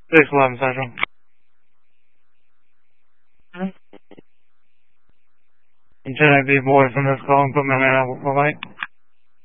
611 Central. Can I be boy from this call and put my man out for light?